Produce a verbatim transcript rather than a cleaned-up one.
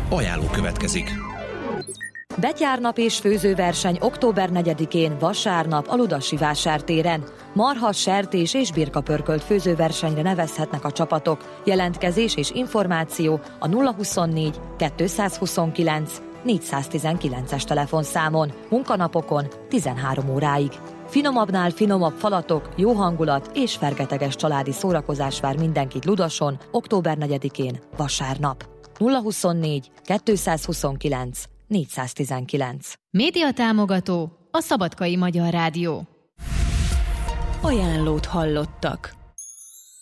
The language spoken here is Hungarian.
Ajánló következik. Betyárnap és főzőverseny október negyedikén vasárnap a Ludasi vásártéren. Marha, sertés és birkapörkölt főzőversenyre nevezhetnek a csapatok. Jelentkezés és információ a nulla huszonnégy kettőszázhuszonkilenc négyszáztizenkilences telefonszámon, munkanapokon tizenhárom óráig. Finomabbnál finomabb falatok, jó hangulat és fergeteges családi szórakozás vár mindenkit Ludason október negyedikén vasárnap. nulla huszonnégy kettőszázhuszonkilenc négyszáztizenkilenc. Média támogató a Szabadkai Magyar Rádió. Ajánlót hallottak.